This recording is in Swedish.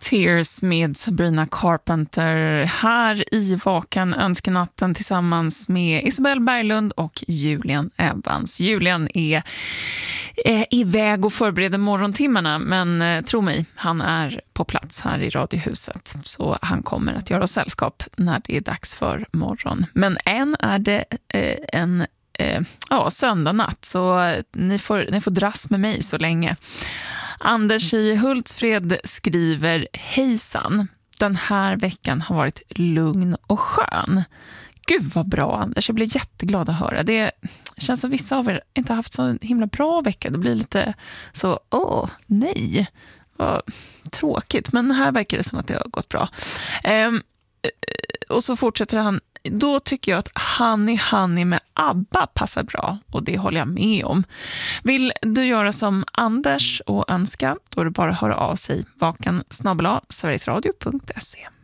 Tears med Sabrina Carpenter här i Vakan önskenatten tillsammans med Isabel Berglund och Julian Evans. Julian är iväg och förbereder morgontimmarna, men tro mig, han är på plats här i Radiohuset, så han kommer att göra oss sällskap när det är dags för morgon. Men än är det en söndag natt, så ni får dras med mig så länge. Anders i Hultsfred skriver: hejsan, den här veckan har varit lugn och skön. Gud vad bra, Anders, jag blir jätteglad att höra. Det känns som vissa av er inte haft så himla bra vecka. Det blir lite så, nej, vad tråkigt. Men här verkar det som att det har gått bra. Och så fortsätter han: då tycker jag att Honey med ABBA passar bra, och det håller jag med om. Vill du göra som Anders och önska, då är det bara att höra av sig. vakan@sverigesradio.se.